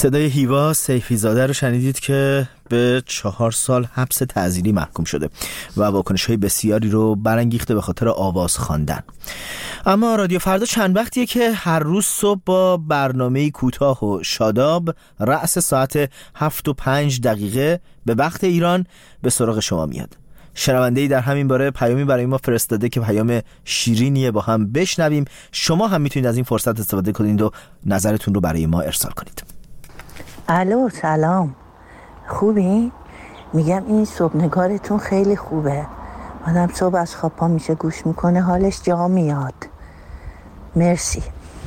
صدای هیوا سیفی‌زاده رو شنیدید که به 4 سال حبس تعزیری محکوم شده و واکنش‌های بسیاری رو برانگیخته به خاطر آواز خواندن. اما رادیو فردا چند وقتیه که هر روز صبح با برنامه‌ای کوتاه و شاداب رأس ساعت 7:05 به وقت ایران به سراغ شما میاد. شنونده‌ای در همین باره پیامی برای ما فرستاده که پیام شیرینیه، با هم بشنویم. شما هم میتونید از این فرصت استفاده کنید و نظرتون رو برای ما ارسال کنید. الو، سلام، خوبی؟ میگم این صبحنگارتون خیلی خوبه. آدم صبح از خواب پا میشه گوش میکنه حالش جا میاد. مرسی.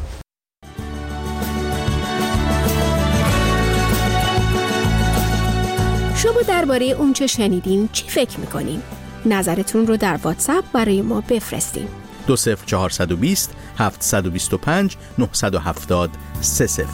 شما درباره اون چه شنیدین چی فکر میکنین؟ نظرتون رو در واتساپ برای ما بفرستین. 20420 725 970 30.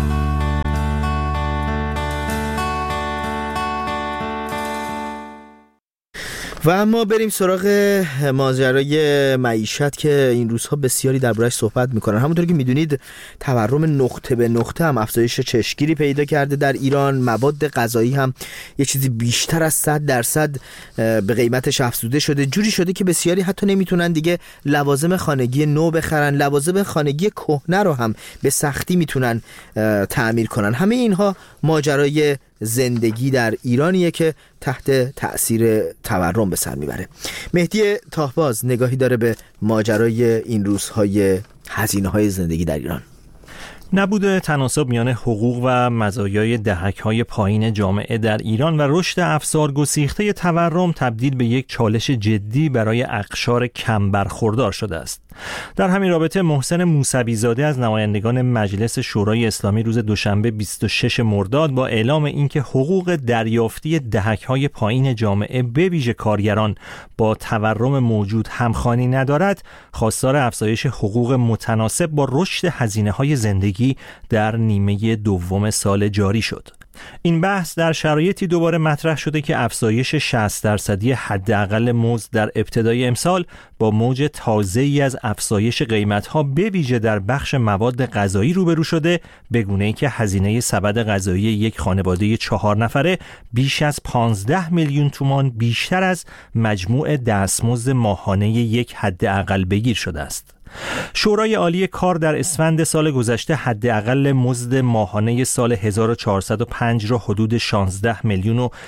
و اما بریم سراغ ماجرای معیشت که این روزها بسیاری درباره‌اش صحبت میکنن. همونطور که میدونید تورم نقطه به نقطه هم افزایش چشمگیری پیدا کرده در ایران. مواد غذایی هم یه چیزی بیشتر از 100% به قیمتش افزوده شده. جوری شده که بسیاری حتی نمیتونن دیگه لوازم خانگی نو بخرن، لوازم خانگی کهنه رو هم به سختی میتونن تعمیر کنن. همه اینها ماجرای زندگی در ایرانیه که تحت تأثیر تورم به سر میبره. مهدی تاهباز نگاهی داره به ماجرای این روزهای هزینه‌های زندگی در ایران. نبود تناسب میان حقوق و مزایای دهک‌های پایین جامعه در ایران و رشد افزار گسیخته تورم تبدیل به یک چالش جدی برای اقشار کم برخوردار شده است. در همین رابطه محسن موسوی‌زاده از نمایندگان مجلس شورای اسلامی روز دوشنبه 26 مرداد با اعلام اینکه حقوق دریافتی دهک‌های پایین جامعه به ویژه کارگران با تورم موجود همخوانی ندارد، خواستار افزایش حقوق متناسب با رشد هزینه‌های زندگی در نیمه دوم سال جاری شد. این بحث در شرایطی دوباره مطرح شده که افزایش 60% حداقل مزد در ابتدای امسال با موج تازه‌ای از افزایش قیمت‌ها به ویژه در بخش مواد غذایی روبرو شده، به گونه‌ای که هزینه سبد غذایی یک خانواده 4 نفره بیش از 15 میلیون تومان بیشتر از مجموع دستمزد ماهانه یک حداقل بگیر شده است. شورای عالی کار در اسفند سال گذشته حداقل مزد ماهانه سال 1405 را حدود 16 میلیون و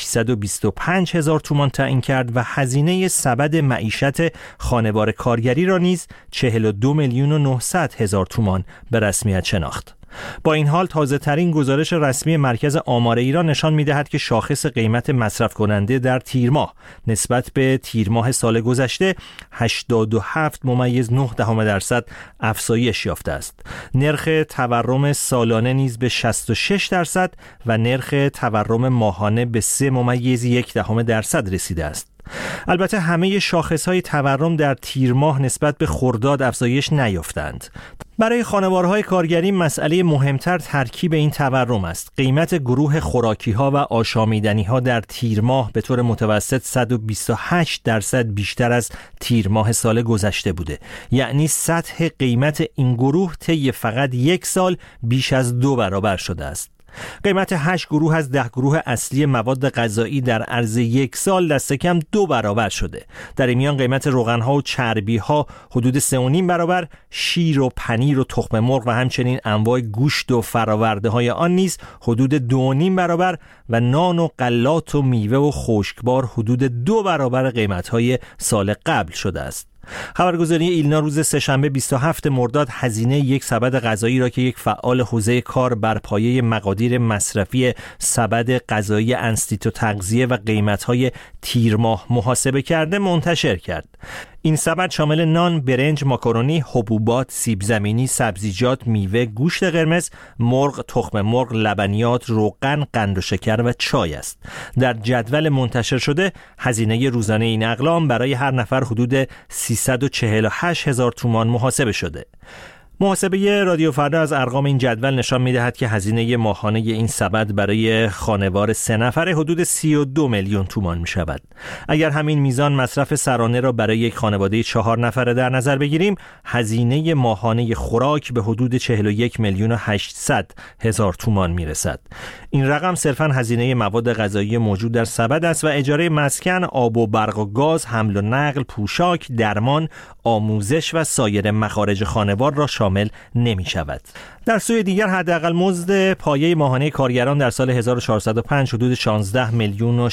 625 هزار تومان تعیین کرد و هزینه سبد معیشت خانوار کارگری را نیز 42 میلیون و 900 هزار تومان به رسمیت شناخت. با این حال تازه ترین گزارش رسمی مرکز آمار ایران نشان می‌دهد که شاخص قیمت مصرف کننده در تیر ماه نسبت به تیر ماه سال گذشته 87.9% افزایش یافته است. نرخ تورم سالانه نیز به 66% و نرخ تورم ماهانه به 3.1% رسیده است. البته همه شاخص‌های تورم در تیر ماه نسبت به خرداد افزایش نیافتند. برای خانوارهای کارگری مسئله مهمتر ترکیب این تورم است. قیمت گروه خوراکی‌ها و آشامیدنی‌ها در تیر ماه به طور متوسط 128% بیشتر از تیر ماه سال گذشته بوده. یعنی سطح قیمت این گروه طی فقط یک سال بیش از 2 برابر شده است. قیمت 8 گروه از 10 گروه اصلی مواد غذایی در عرض یک سال دست کم 2 برابر شده. در این میان قیمت روغن‌ها و چربی‌ها حدود 3.5 برابر، شیر و پنیر و تخم مرغ و همچنین انواع گوشت و فرآورده‌های آن نیز حدود 2.5 برابر و نان و غلات و میوه و خشکبار حدود 2 برابر قیمت‌های سال قبل شده است. خبرگزاری ایلنا روز سه‌شنبه 27 مرداد هزینه یک سبد غذایی را که یک فعال حوزه کار بر پایه مقادیر مصرفی سبد غذایی انستیتو تغذیه و قیمت‌های تیر ماه محاسبه کرده منتشر کرد. این سبد شامل نان، برنج، ماکارونی، حبوبات، سیب زمینی، سبزیجات، میوه، گوشت قرمز، مرغ، تخم مرغ، لبنیات، روغن، قند و شکر و چای است. در جدول منتشر شده هزینه روزانه این اقلام برای هر نفر حدود 348 هزار تومان محاسبه شده. محاسبه رادیو فردا از ارقام این جدول نشان می‌دهد که هزینه ماهانه این سبد برای خانوار 3 نفره حدود 32 میلیون تومان می‌شود. اگر همین میزان مصرف سرانه را برای یک خانواده 4 نفره در نظر بگیریم، هزینه ماهانه خوراک به حدود 41 میلیون و 800 هزار تومان میرسد. این رقم صرفاً هزینه مواد غذایی موجود در سبد است و اجاره مسکن، آب و برق و گاز، حمل و نقل، پوشاک، درمان، آموزش و سایر مخارج خانوار را شامل نمی شود. در سوی دیگر حداقل مزد پایه ماهانه کارگران در سال 1405 حدود 16 میلیون و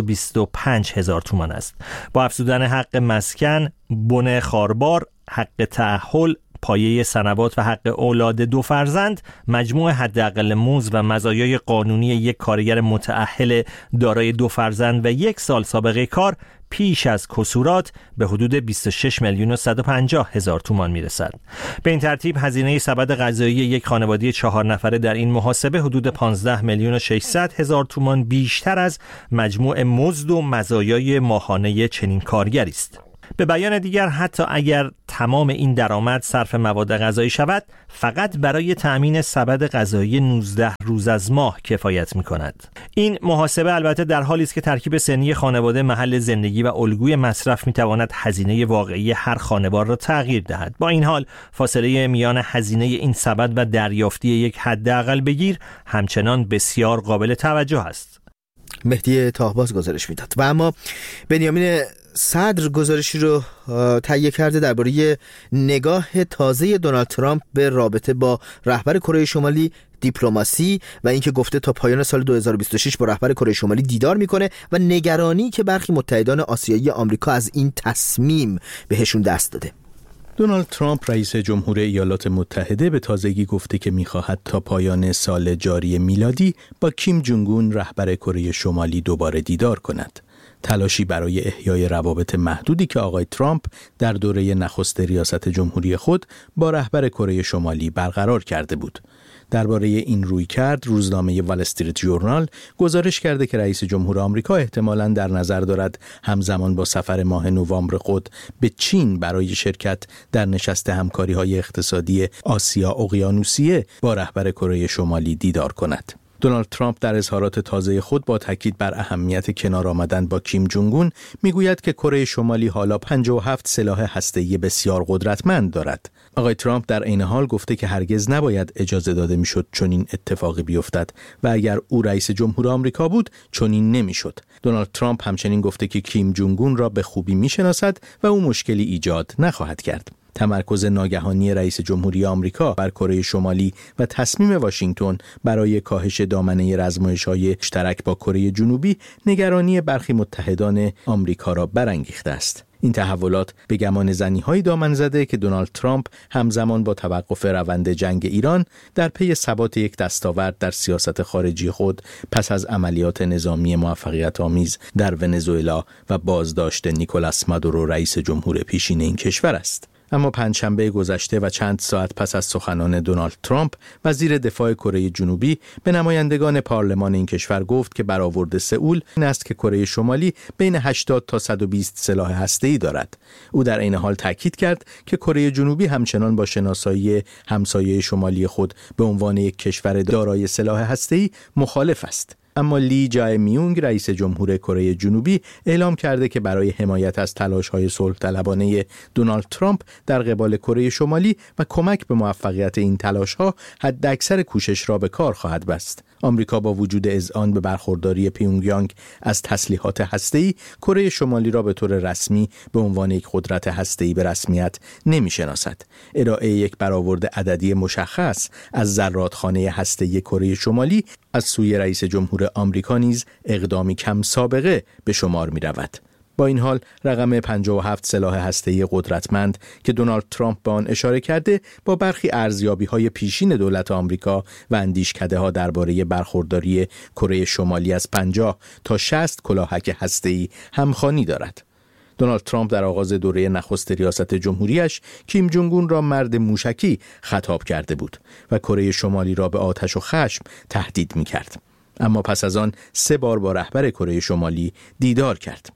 625 هزار تومان است. با افزودن حق مسکن، بن خاربار، حق تأهل، پایه سنوات و حق اولاد 2 فرزند، مجموع حداقل مزد و مزایای قانونی یک کارگر متأهل دارای 2 فرزند و 1 سال سابقه کار پیش از کسورات به حدود 26 میلیون و 150 هزار تومان میرسد. به این ترتیب هزینه سبد غذایی یک خانواده 4 نفره در این محاسبه حدود 15 میلیون و 600 هزار تومان بیشتر از مجموع مزد و مزایای ماهانه چنین کارگری است. به بیان دیگر، حتی اگر تمام این درآمد صرف مواد غذایی شود، فقط برای تأمین سبد غذایی 19 روز از ماه کفایت می‌کند. این محاسبه البته در حالی است که ترکیب سنی خانواده، محل زندگی و الگوی مصرف می‌تواند هزینه واقعی هر خانوار را تغییر دهد. با این حال، فاصله میان هزینه این سبد و دریافتی یک حداقل بگیر همچنان بسیار قابل توجه است. مهدی تاهباز گزارش میداد. و اما بنیامین صدر گزارشی رو تهیه کرده درباره نگاه تازه دونالد ترامپ به رابطه با رهبر کره شمالی، دیپلماسی و اینکه گفته تا پایان سال 2026 با رهبر کره شمالی دیدار میکنه و نگرانی که برخی متحدان آسیایی آمریکا از این تصمیم بهشون دست داده. دونالد ترامپ رئیس جمهور ایالات متحده به تازگی گفته که می‌خواهد تا پایان سال جاری میلادی با کیم جونگ اون رهبر کره شمالی دوباره دیدار کند. تلاشی برای احیای روابط محدودی که آقای ترامپ در دوره نخست ریاست جمهوری خود با رهبر کره شمالی برقرار کرده بود. درباره این رویکرد روزنامه وال استریت ژورنال گزارش کرده که رئیس جمهور آمریکا احتمالاً در نظر دارد همزمان با سفر ماه نوامبر خود به چین برای شرکت در نشست همکاری‌های اقتصادی آسیا اقیانوسیه با رهبر کره شمالی دیدار کند. دونالد ترامپ در اظهارات تازه خود با تاکید بر اهمیت کنار آمدن با کیم جونگ اون میگوید که کره شمالی حالا 57 سلاح هسته‌ای بسیار قدرتمند دارد. آقای ترامپ در عین حال گفته که هرگز نباید اجازه داده میشد چنین اتفاقی بیفتد و اگر او رئیس جمهور آمریکا بود چنین نمیشد. دونالد ترامپ همچنین گفته که کیم جونگ اون را به خوبی میشناسد و او مشکلی ایجاد نخواهد کرد. تمرکز ناگهانی رئیس جمهوری آمریکا بر کره شمالی و تصمیم واشنگتن برای کاهش دامنه رزمایش‌های مشترک با کره جنوبی نگرانی برخی متحدان آمریکا را برانگیخته است. این تحولات به گمان زنی‌های دامن زده که دونالد ترامپ همزمان با توقف روند جنگ ایران در پی ثبات یک دستاورد در سیاست خارجی خود پس از عملیات نظامی موفقیت آمیز در ونزوئلا و بازداشت نیکولاس مادورو رئیس جمهور پیشین این کشور است. اما پنجشنبه گذشته و چند ساعت پس از سخنان دونالد ترامپ، وزیر دفاع کره جنوبی به نمایندگان پارلمان این کشور گفت که برآورد سئول این است که کره شمالی بین 80 تا 120 سلاح هسته‌ای دارد. او در این حال تاکید کرد که کره جنوبی همچنان با شناسایی همسایه شمالی خود به عنوان یک کشور دارای سلاح هسته‌ای مخالف است. اما لی جای میونگ رئیس جمهور کره جنوبی اعلام کرده که برای حمایت از تلاش‌های صلح طلبانه دونالد ترامپ در قبال کره شمالی و کمک به موفقیت این تلاش‌ها حداکثر کوشش را به کار خواهد بست. آمریکا با وجود اذعان به برخورداری پیونگیانگ از تسلیحات هسته‌ای، کره شمالی را به طور رسمی به عنوان یک قدرت هسته‌ای به رسمیت نمی‌شناسد. ارائه یک برآورد عددی مشخص از ذراتخانه هسته‌ای کره شمالی از سوی رئیس جمهور آمریکا نیز اقدامی کم سابقه به شمار می‌رود. با این حال رقم 57 سلاح هسته‌ای قدرتمند که دونالد ترامپ به آن اشاره کرده با برخی ارزیابی‌های پیشین دولت آمریکا و اندیشکده‌ها درباره برخورداری کره شمالی از 50 تا 60 کلاهک هسته‌ای همخوانی دارد. دونالد ترامپ در آغاز دوره نخست ریاست جمهوریش کیم جونگ اون را مرد موشکی خطاب کرده بود و کره شمالی را به آتش و خشم تهدید می‌کرد. اما پس از آن 3 بار با رهبر کره شمالی دیدار کرد.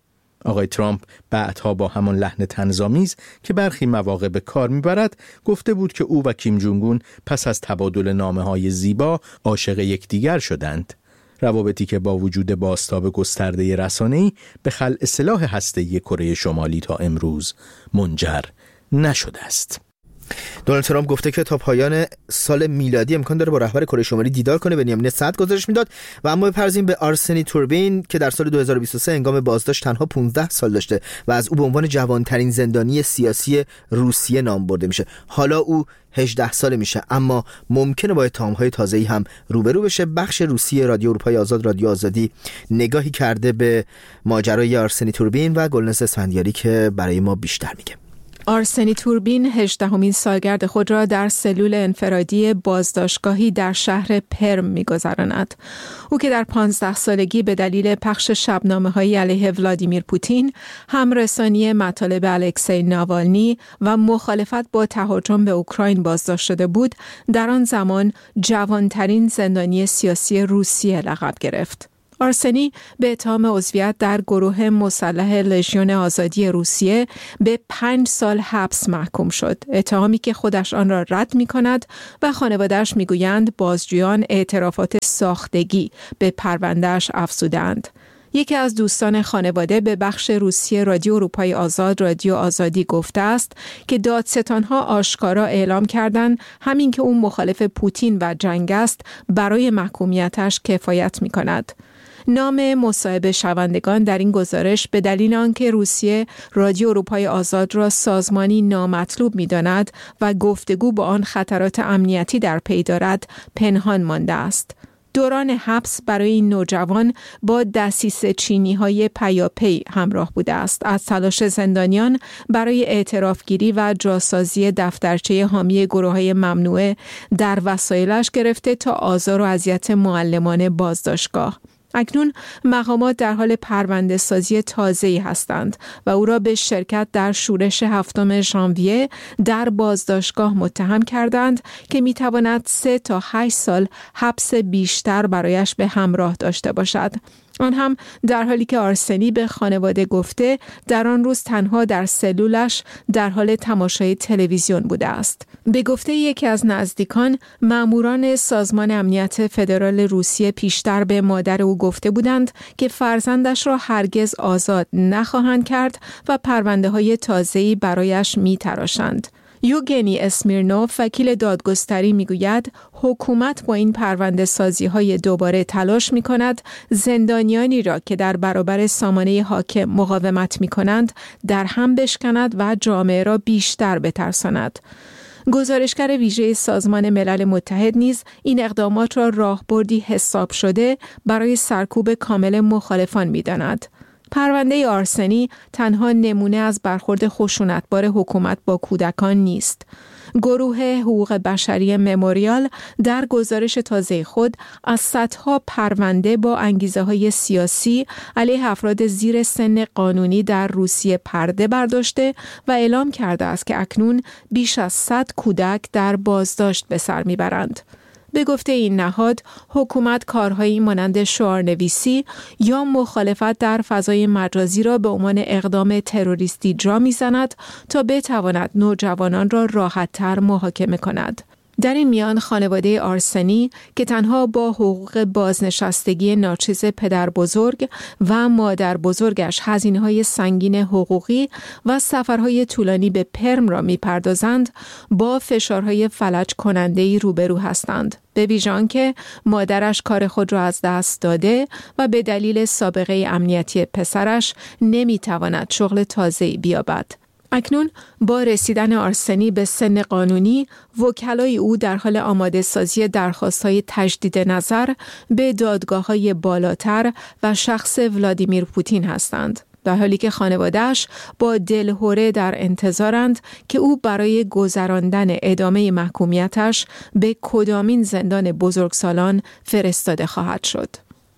آقای ترامپ بعدها با همان لحن طنزآمیز که برخی مواقع به کار میبرد گفته بود که او و کیم جونگ اون پس از تبادل نامه‌های زیبا عاشق یکدیگر شدند. روابطی که با وجود بازتاب گسترده رسانه‌ای به خلع سلاح هسته‌ای کره شمالی تا امروز منجر نشده است. دونالد ترامپ گفته که تا پایان سال میلادی امکان داره با رهبر کره شمالی دیدار کنه. بنیامین صدر گزارش میداد. و اما بپرزیم به آرسنی توربین که در سال 2023 هنگام بازداشت تنها 15 سال داشته و از او به عنوان جوانترین زندانی سیاسی روسیه نام برده میشه. حالا او 18 ساله میشه، اما ممکنه با اتهام‌های تازه‌ای هم روبرو بشه. بخش روسی رادیو اروپای آزاد، رادیو آزادی، نگاهی کرده به ماجرای آرسنی توربین و گلناز اسفندیاری که برای ما بیشتر میگه. آرسنی توربین 18مین سالگرد خود را در سلول انفرادی بازداشتگاهی در شهر پرم می‌گذراند. او که در 15 سالگی به دلیل پخش شبنامه‌های علیه ولادیمیر پوتین، همرسانی مطالب الکسی ناوالنی و مخالفت با تهاجم به اوکراین بازداشت شده بود، در آن زمان جوانترین زندانی سیاسی روسیه لقب گرفت. آرسنی به اتهام عضویت در گروه مسلح لژیون آزادی روسیه به 5 سال حبس محکوم شد. اتهامی که خودش آن را رد می کند و خانواده‌اش می گویند بازجویان اعترافات ساختگی به پرونده‌اش افزودند. یکی از دوستان خانواده به بخش روسی رادیو اروپای آزاد، رادیو آزادی گفته است که دادستانها آشکارا اعلام کردند همین که او مخالف پوتین و جنگ است برای محکومیتش کفایت می کند. نام مصاحبه شوندگان در این گزارش به دلیل آنکه روسیه رادیو اروپای آزاد را سازمانی نامطلوب می‌داند و گفتگو با آن خطرات امنیتی در پی دارد پنهان مانده است. دوران حبس برای این نوجوان با دسیسه چینی‌های پیاپی همراه بوده است. از تلاش زندانیان برای اعترافگیری و جاسازی دفترچه حامی گروه‌های ممنوعه در وسایلش گرفته تا آزار و اذیت معلمان بازداشتگاه. اکنون مقامات در حال پرونده سازی تازه‌ای هستند و او را به شرکت در شورش 7 ژانویه در بازداشتگاه متهم کردند که می‌تواند 3 تا 8 سال حبس بیشتر برایش به همراه داشته باشد. آن هم در حالی که آرسنی به خانواده گفته در آن روز تنها در سلولش در حال تماشای تلویزیون بوده است. به گفته یکی از نزدیکان، ماموران سازمان امنیت فدرال روسیه پیشتر به مادر او گفته بودند که فرزندش را هرگز آزاد نخواهند کرد و پرونده‌های تازه‌ای برایش می‌تراشند. یوگنی اسمیرنوف وکیل دادگستری میگوید حکومت با این پرونده سازی های دوباره تلاش می کند زندانیانی را که در برابر سامانه حاکم مقاومت می کنند در هم بشکند و جامعه را بیشتر بترساند. گزارشگر ویژه سازمان ملل متحد نیز این اقدامات را راهبردی حساب شده برای سرکوب کامل مخالفان می داند. پرونده آرسنی تنها نمونه از برخورد خشونتبار حکومت با کودکان نیست. گروه حقوق بشری مموریال در گزارش تازه خود از صدها پرونده با انگیزه‌های سیاسی علیه افراد زیر سن قانونی در روسیه پرده برداشته و اعلام کرده است که اکنون بیش از 100 کودک در بازداشت به سر میبرند. به گفته این نهاد، حکومت کارهایی مانند شعارنویسی یا مخالفت در فضای مجازی را به عنوان اقدام تروریستی جا می‌زند تا بتواند نوجوانان را راحت‌تر محاکمه کند. در این میان خانواده آرسنی که تنها با حقوق بازنشستگی ناچیز پدر بزرگ و مادر بزرگش هزینه‌های سنگین حقوقی و سفرهای طولانی به پرم را می‌پردازند، با فشارهای فلج کننده‌ای روبرو هستند. به ویژه آنکه مادرش کار خود را از دست داده و به دلیل سابقه امنیتی پسرش نمی‌تواند شغل تازه‌ای بیابد. اکنون با رسیدن آرسنی به سن قانونی، وکلای او در حال آماده سازی درخواست‌های تجدید نظر به دادگاه‌های بالاتر و شخص ولادیمیر پوتین هستند. در حالی که خانواده‌اش با دلهره در انتظارند که او برای گذراندن ادامه محکومیتش به کدامین زندان بزرگسالان فرستاده خواهد شد.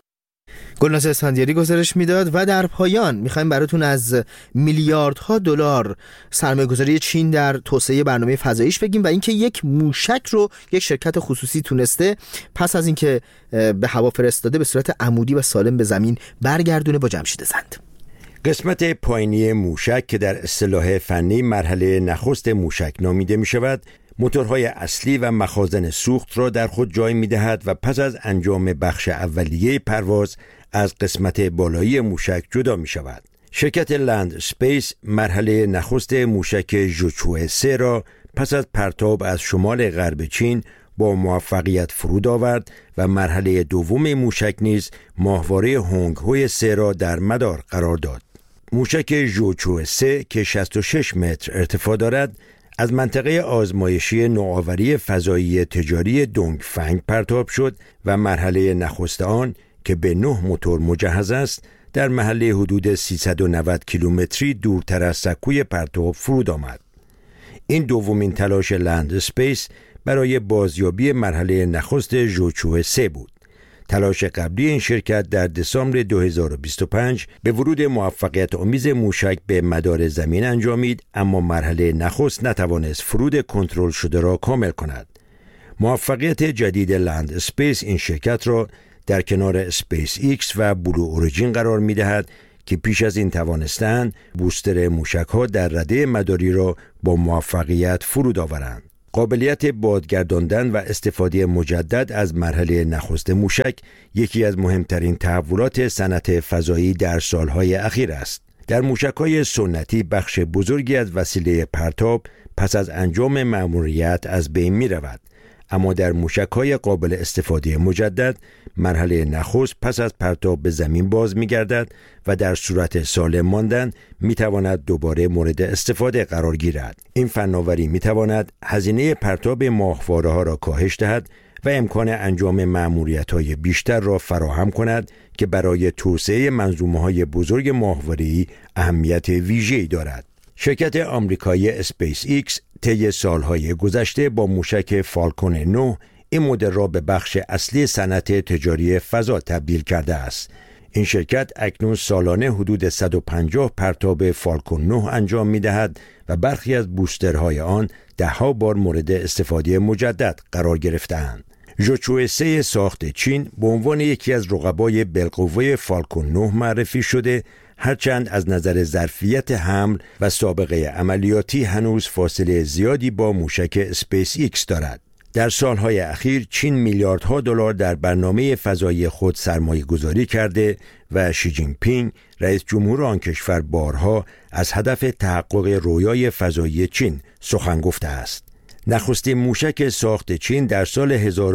گلناز اسفندیاری گزارش میداد. و در پایان میخوایم براتون از میلیاردها دلار سرمایه‌گذاری چین در توسعه برنامه فضاییش بگیم و اینکه یک موشک رو یک شرکت خصوصی تونسته پس از اینکه به هوا فرستاده به صورت عمودی و سالم به زمین برگردونه با جمشید زند. قسمت پایینی موشک که در اصطلاح فنی مرحله نخست موشک نامیده می شود، موتورهای اصلی و مخازن سوخت را در خود جای می دهد و پس از انجام بخش اولیه پرواز از قسمت بالایی موشک جدا می شود. شرکت لند اسپیس مرحله نخست موشک ژوچوه 3 را پس از پرتاب از شمال غرب چین با موفقیت فرود آورد و مرحله دوم موشک نیز ماهواره هونگ هوی 3 را در مدار قرار داد. موشک ژوچوه 3 که 66 متر ارتفاع دارد، از منطقه آزمایشی نوآوری فضایی تجاری دونگفنگ پرتاب شد و مرحله نخست آن که به 9 موتور مجهز است، در محله حدود 390 کیلومتری دورتر از سکوی پرتاب فرود آمد. این دومین تلاش لند اسپیس برای بازیابی مرحله نخست ژوچوه 3 بود. تلاش قبلی این شرکت در دسامبر 2025 به ورود موفقیت آمیز موشک به مدار زمین انجامید، اما مرحله نخست نتوانست فرود کنترل شده را کامل کند. موفقیت جدید لند اسپیس این شرکت را در کنار اسپیس ایکس و بلو اوریجین قرار می دهد که پیش از این توانستند بوستر موشک‌ها در رده مداری را با موفقیت فرود آورند. قابلیت بادگرداندن و استفاده مجدد از مرحله نخست موشک یکی از مهمترین تحولات صنعت فضایی در سالهای اخیر است. در موشک‌های سنتی بخش بزرگی از وسیله پرتاب پس از انجام مأموریت از بین می‌رود، اما در موشک‌های قابل استفاده مجدد مرحله نخست پس از پرتاب به زمین باز می‌گردد و در صورت سالم ماندن می‌تواند دوباره مورد استفاده قرار گیرد. این فناوری می‌تواند هزینه پرتاب ماهواره‌ها را کاهش دهد و امکان انجام مأموریت‌های بیشتر را فراهم کند که برای توسعه منظومه‌های بزرگ ماهواره‌ای اهمیت ویژه‌ای دارد. شرکت آمریکایی اسپیس ایکس طی سالهای گذشته با موشک فالکون 9 این مدل را به بخش اصلی صنعت تجاری فضا تبدیل کرده است. این شرکت اکنون سالانه حدود 150 پرتاب فالکون 9 انجام می‌دهد و برخی از بوسترهای آن ده‌ها بار مورد استفاده مجدد قرار گرفته‌اند. ژوچوه 3 ساخت چین به عنوان یکی از رقبای بالقوه فالکون 9 معرفی شده، هرچند از نظر ظرفیت حمل و سابقه عملیاتی هنوز فاصله زیادی با موشک اسپیس ایکس دارد. در سالهای اخیر چین میلیاردها دلار در برنامه فضایی خود سرمایه گذاری کرده و شی جین پینگ رئیس جمهور آن کشور بارها از هدف تحقق رویای فضایی چین سخن گفته است. نخستین موشک ساخت چین در سال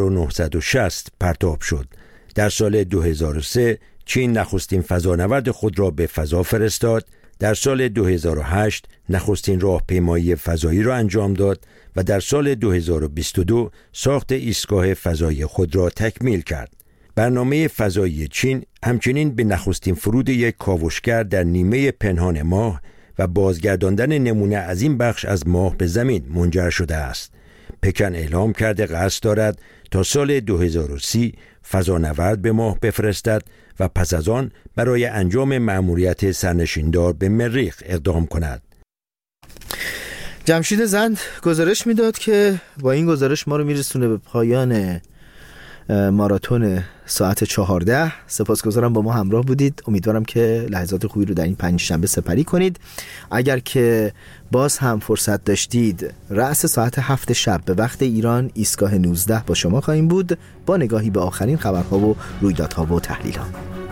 1960 پرتاب شد. در سال 2003 چین نخستین فضانورد خود را به فضا فرستاد. در سال 2008 نخستین راهپیمایی فضایی را انجام داد و در سال 2022 ساخت ایستگاه فضایی خود را تکمیل کرد. برنامه فضایی چین همچنین به نخستین فرود یک کاوشگر در نیمه پنهان ماه و بازگرداندن نمونه از این بخش از ماه به زمین منجر شده است. پکن اعلام کرده قصد دارد تا سال 2030 فضانورد به ماه بفرستد و پس از آن برای انجام مأموریت سرنشیندار به مریخ اقدام کند. جمشید زند گزارش میداد که با این گزارش ما رو میرسونه به پایان ماراتون ساعت 14. سپاسگزارم با ما همراه بودید. امیدوارم که لحظات خوبی رو در این پنجشنبه سپری کنید. اگر که باز هم فرصت داشتید رأس ساعت 7 شب به وقت ایران ایستگاه 19 با شما خواهیم بود با نگاهی به آخرین خبرها و رویدادها و تحلیل‌ها.